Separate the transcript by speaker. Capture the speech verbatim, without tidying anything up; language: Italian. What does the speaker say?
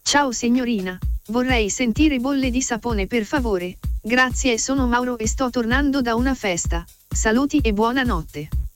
Speaker 1: Ciao signorina, vorrei sentire bolle di sapone per favore. Grazie, sono Mauro e sto tornando da una festa. Saluti e buonanotte.